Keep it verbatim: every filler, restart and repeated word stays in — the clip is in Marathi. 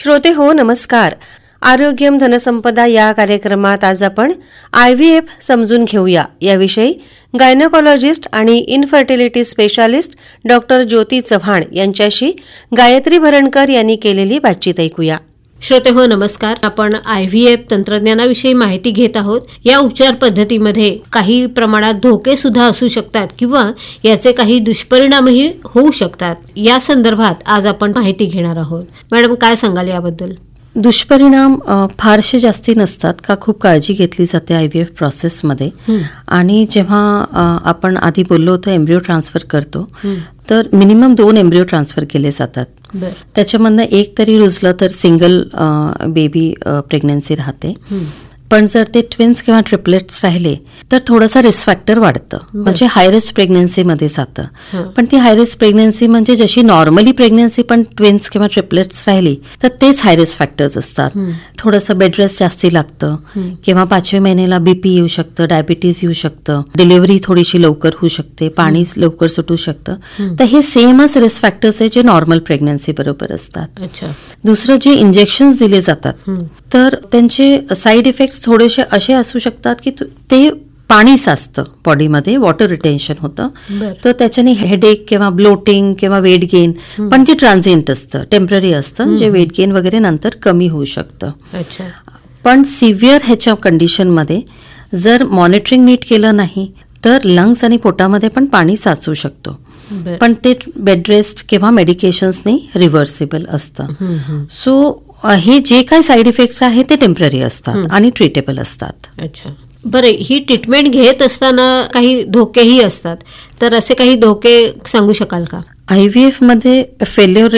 श्रोते हो नमस्कार. आरोग्यम धनसंपदा या कार्यक्रमात आज आपण आय व्ही एफ समजून घेऊया याविषयी गायनोकॉलॉजिस्ट आणि इनफर्टिलिटी स्पेशालिस्ट डॉक्टर ज्योती चव्हाण यांच्याशी गायत्री भरणकर यांनी केलेली बातचीत ऐकूया. श्रोते हो नमस्कार. आपण आय व्ही एफ तंत्रज्ञानाविषयी माहिती घेत आहोत. या उपचार पद्धतीमध्ये काही प्रमाणात धोके सुद्धा असू शकतात किंवा याचे काही दुष्परिणामही होऊ शकतात. या संदर्भात आज आपण माहिती घेणार आहोत. मॅडम, काय सांगाल याबद्दल? दुष्परिणाम फारसे जास्ती नसतात का खूप काळजी घेतली जाते आय व्ही एफ प्रोसेसमध्ये. आणि जेव्हा आपण आधी बोललो होतो एम्ब्रिओ ट्रान्सफर करतो तर मिनिमम दोन एम्ब्रिओ ट्रान्सफर केले जातात. त्याच्यामधनं एक तरी रुजलं तर सिंगल बेबी प्रेग्नन्सी राहते. पण जर ते ट्विन्स किंवा ट्रिपलेट्स राहिले तर थोडासा रिस्क फॅक्टर वाढतं, म्हणजे हाय रिस्क प्रेग्नन्सीमध्ये जातं. पण ती हाय रिस्क प्रेग्नन्सी म्हणजे जशी नॉर्मली प्रेग्नन्सी पण ट्विन्स किंवा ट्रिपलेट्स राहिली तर तेच हाय रिस्क फॅक्टर्स असतात. थोडंसं बेड रेस्ट जास्ती लागतं किंवा पाचव्या महिन्याला बीपी येऊ शकतं, डायबिटीज येऊ शकतं, डिलिव्हरी थोडीशी लवकर होऊ शकते, पाणी लवकर सुटू शकतं. तर हे सेमच रिस्क फॅक्टर्स आहे जे नॉर्मल प्रेग्नन्सी बरोबर असतात. दुसरं जे इंजेक्शन्स दिले जातात तर त्यांचे साईड इफेक्ट थोडेसे असे असू शकतात की ते पाणी साचतं बॉडीमध्ये, वॉटर रिटेन्शन होतं. तर त्याच्याने हेडेक किंवा ब्लोटिंग किंवा वेट गेन, पण जे ट्रान्झिएंट असतं, टेम्पररी असतं, जे वेट गेन वगैरे नंतर कमी होऊ शकतं. पण सिव्हिअर ह्याच्या कंडिशनमध्ये जर मॉनिटरिंग नीट केलं नाही तर लंग्स आणि पोटामध्ये पण पाणी साचू शकतो. पण ते बेड रेस्ट किंवा मेडिकेशन्सनी रिव्हर्सिबल असतं. सो हे जे काही साईड इफेक्ट्स आहेत ते टेम्पररी असतात आणि ट्रीटेबल असतात. अच्छा, बरं. ही ट्रीटमेंट घेत असताना काही धोकेही असतात, तर असे काही धोके सांगू शकाल का? आय व्ही एफ मध्ये फेल्युअर